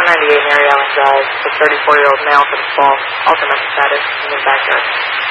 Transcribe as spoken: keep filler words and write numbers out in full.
one ninety-eight Mary Allen Drive, the thirty-four-year-old male for the fall, altered mental status in his backyard.